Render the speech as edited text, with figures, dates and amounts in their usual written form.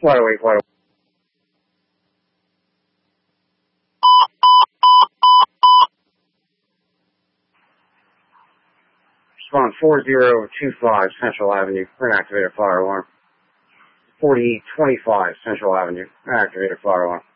Flight away, flight away. Respond 4025 Central Avenue. Inactivated fire alarm. 4025 Central Avenue. Activated fire alarm.